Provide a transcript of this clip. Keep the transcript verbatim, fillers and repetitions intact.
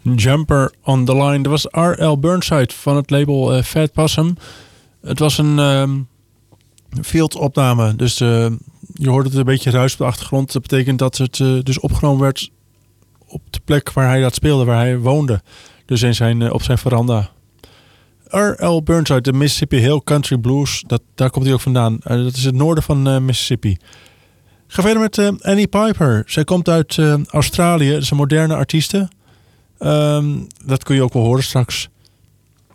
Jumper on the Line. Dat was R L Burnside van het label uh, Fat Possum. Het was een um, field-opname. Dus uh, je hoorde het een beetje ruis op de achtergrond. Dat betekent dat het uh, dus opgenomen werd op de plek waar hij dat speelde, waar hij woonde. Dus in zijn, uh, op zijn veranda. R L Burnside, de Mississippi Hill Country Blues. Dat, daar komt hij ook vandaan. Uh, dat is het noorden van uh, Mississippi. Ga verder met uh, Annie Piper. Zij komt uit uh, Australië. Dat is een moderne artieste. Um, dat kun je ook wel horen straks.